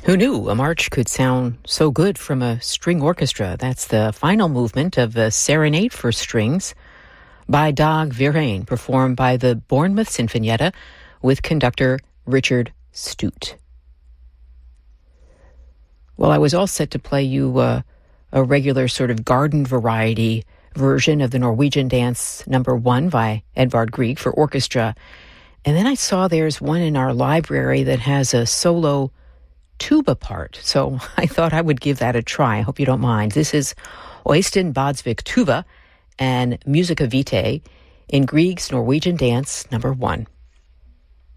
Who knew a march could sound so good from a string orchestra? That's the final movement of the Serenade for Strings by Dag Vieraen, performed by the Bournemouth Sinfonietta with conductor Richard Stute. Well, I was all set to play you a regular sort of garden variety version of the Norwegian Dance No. 1 by Edvard Grieg for orchestra. And then I saw there's one in our library that has a solo tuba part. So I thought I would give that a try. I hope you don't mind. This is Øystein Badsvik tuba and Musica Vitae in Grieg's Norwegian Dance No. 1.